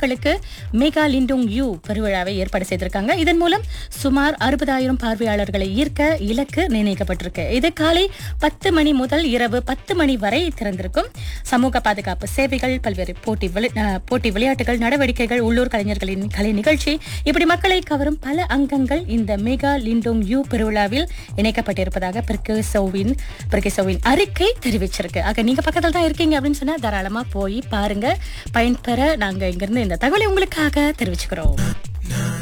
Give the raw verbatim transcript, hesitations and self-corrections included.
நாட்களுக்கு mega லிண்டோங் you பெருவிழாவை ஏற்பாடு செய்திருக்காங்க. இதன் மூலம் சுமார் அறுபதாயிரம் பார்வையாளர்களை ஈர்க்க இலக்கு நிர்ணயிக்கப்பட்டிருக்கு. இது காலை பத்து மணி முதல் இரவு பத்து மணி வரை திறந்திருக்கும். சமூக பாதுகாப்பு சேவைகள், பல்வேறு போட்டி விளை- அஹ், போட்டி விளையாட்டுகள், நடவடிக்கைகள், உள்ளூர் கலைஞர்களின் கலை நிகழ்ச்சி, இப்படி மக்களை கவரும் பல அங்கங்கள் இந்த மெகா லிண்டோங் யூ பெருவிழாவில் இணைக்கப்பட்டிருப்பதாக பிரிகேசோவின் பிரிகேசோவின் அறிக்கை தெரிவிச்சிருக்கு. ஆக நீங்க பக்கத்துல தான் இருக்கீங்க அப்படின்னு சொன்னா தாராளமா போய் பாருங்க. பயன்பெற நாங்க இங்கிருந்து இந்த தகவலை உங்களுக்காக தெரிவிச்சுக்கிறோம்.